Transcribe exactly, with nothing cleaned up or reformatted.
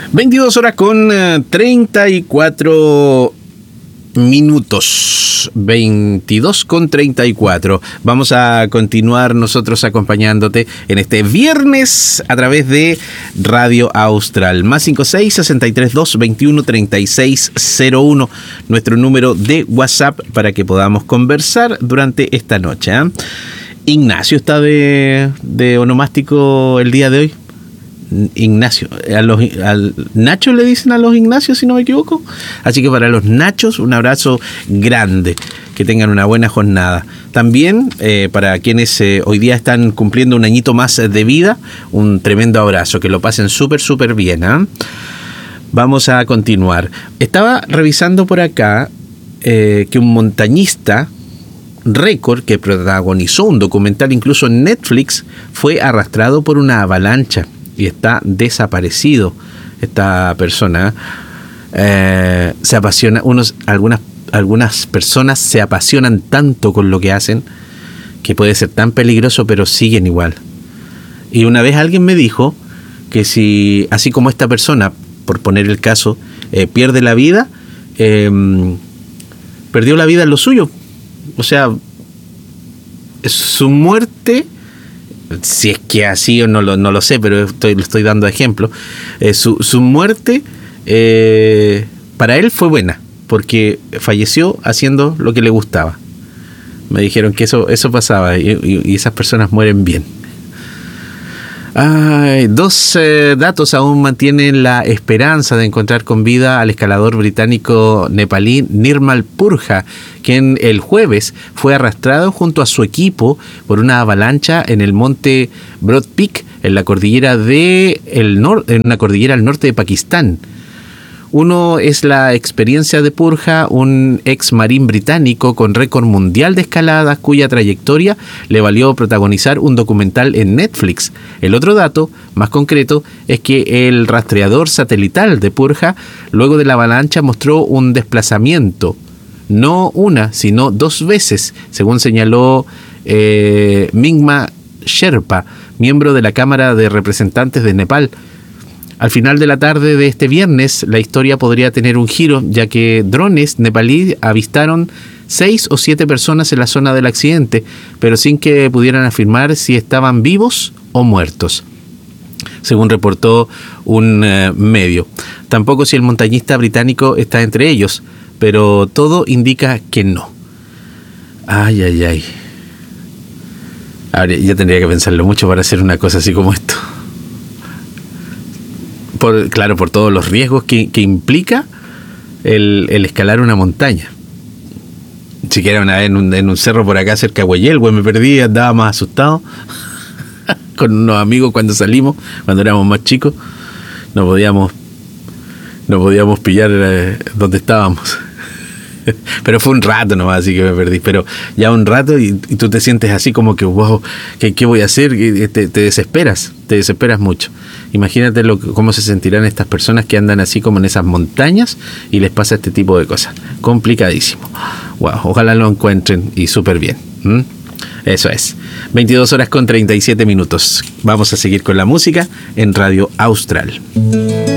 veintidós horas con eh, treinta y cuatro minutos. veintidós con treinta y cuatro. Vamos a continuar nosotros acompañándote en este viernes a través de Radio Austral. Más cinco seis, seis tres dos, veintiuno, treinta y seis cero uno. Nuestro número de WhatsApp para que podamos conversar durante esta noche, ¿eh? Ignacio está de, de onomástico el día de hoy. Ignacio, a los, al Nacho le dicen a los Ignacios, si no me equivoco. Así que para los Nachos, un abrazo grande, que tengan una buena jornada. También eh, para quienes eh, hoy día están cumpliendo un añito más de vida, un tremendo abrazo, que lo pasen súper súper bien, ¿eh? Vamos a continuar. Estaba revisando por acá eh, que un montañista récord que protagonizó un documental incluso en Netflix fue arrastrado por una avalancha y está desaparecido esta persona. Eh, se apasiona, unos, algunas, algunas personas se apasionan tanto con lo que hacen que puede ser tan peligroso, pero siguen igual. Y una vez alguien me dijo que si, así como esta persona, por poner el caso, eh, pierde la vida, eh, perdió la vida en lo suyo. O sea, su muerte, si es que así o no lo, no lo sé, pero estoy, le estoy dando ejemplo, eh, su, su muerte eh, para él fue buena, porque falleció haciendo lo que le gustaba. Me dijeron que eso, eso pasaba y, y, y esas personas mueren bien. Ay, dos eh, datos aún mantienen la esperanza de encontrar con vida al escalador británico nepalí Nirmal Purja, quien el jueves fue arrastrado junto a su equipo por una avalancha en el monte Broad Peak, en la cordillera de el nor- en una cordillera al norte de Pakistán. Uno es la experiencia de Purja, un ex marín británico con récord mundial de escalada, cuya trayectoria le valió protagonizar un documental en Netflix. El otro dato, más concreto, es que el rastreador satelital de Purja, luego de la avalancha, mostró un desplazamiento, no una, sino dos veces, según señaló eh, Mingma Sherpa, miembro de la Cámara de Representantes de Nepal. Al final de la tarde de este viernes, la historia podría tener un giro, ya que drones nepalíes avistaron seis o siete personas en la zona del accidente, pero sin que pudieran afirmar si estaban vivos o muertos, según reportó un eh, medio. Tampoco si el montañista británico está entre ellos, pero todo indica que no. Ay, ay, ay. Ahora, yo tendría que pensarlo mucho para hacer una cosa así como esto. Por, claro, por todos los riesgos que, que implica el, el escalar una montaña. Siquiera una vez en un, en un cerro por acá cerca de Huayel, güey, me perdí, andaba más asustado con unos amigos cuando salimos, cuando éramos más chicos, no podíamos no podíamos pillar eh, donde estábamos. Pero fue un rato nomás, así que me perdí. Pero ya un rato y, y tú te sientes así como que, wow, ¿qué, qué voy a hacer? Te, te desesperas, te desesperas mucho. Imagínate lo, cómo se sentirán estas personas que andan así como en esas montañas y les pasa este tipo de cosas. Complicadísimo. Wow, ojalá lo encuentren y súper bien. ¿Mm? Eso es. veintidós horas con treinta y siete minutos. Vamos a seguir con la música en Radio Austral.